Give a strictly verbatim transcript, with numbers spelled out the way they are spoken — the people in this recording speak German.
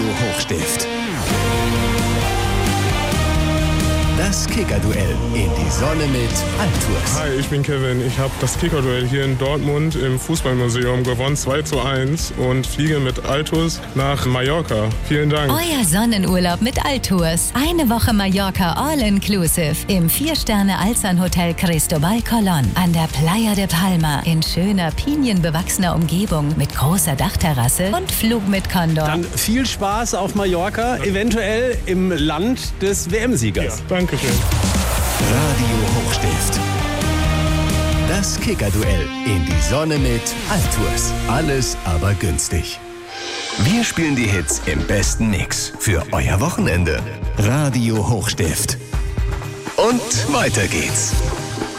Hochstift. Das Kicker-Duell in die Sonne mit Altours. Hi, ich bin Kevin. Ich habe das Kicker-Duell hier in Dortmund im Fußballmuseum gewonnen, zwei zu eins, und fliege mit Altours nach Mallorca. Vielen Dank. Euer Sonnenurlaub mit Altours. Eine Woche Mallorca All-Inclusive im Vier-Sterne-Alzan-Hotel Cristobal Colón an der Playa de Palma in schöner, pinienbewachsener Umgebung mit großer Dachterrasse und Flug mit Condor. Dann viel Spaß auf Mallorca, eventuell im Land des W M-Siegers. Ja, danke schön. Radio Hochstift. Das Kicker-Duell in die Sonne mit Altours. Alles aber günstig. Wir spielen die Hits im besten Mix für euer Wochenende. Radio Hochstift. Und weiter geht's.